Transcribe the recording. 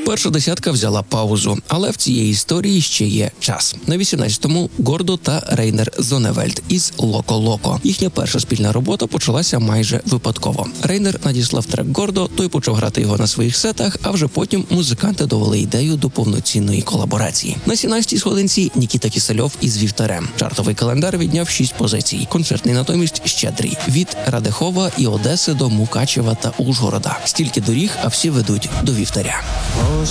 Перша десятка взяла паузу, але в цієї історії ще є час. На 18-му Гордо та Рейнер Зонневельд із «Локо Локо». Їхня перша спільна робота почалася майже випадково. Рейнер надіслав трек Гордо, той почав грати його на своїх сетах, а вже потім музиканти довели ідею до повноцінної колаборації. На 17-й сходинці Нікіта Кісельов із «Вівтарем». Чартовий календар відняв 6 позицій. Концертний натомість щедрий. Від Радехова і Одеси до Мукачева та Ужгорода. Стільки доріг, а всі ведуть до «Вівтаря».